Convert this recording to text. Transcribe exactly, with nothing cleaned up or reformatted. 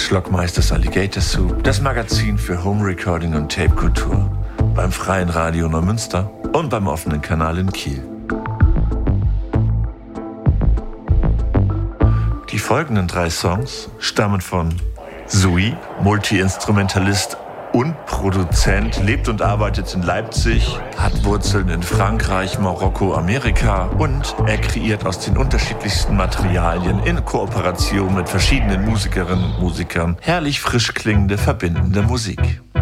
Schlockmeisters Alligator Soup, das Magazin für Home Recording und Tape-Kultur, beim Freien Radio Neumünster und beim offenen Kanal in Kiel. Die folgenden drei Songs stammen von Sui, Multi-Instrumentalist und Produzent, lebt und arbeitet in Leipzig, hat Wurzeln in Frankreich, Marokko, Amerika und er kreiert aus den unterschiedlichsten Materialien in Kooperation mit verschiedenen Musikerinnen und Musikern herrlich frisch klingende, verbindende Musik.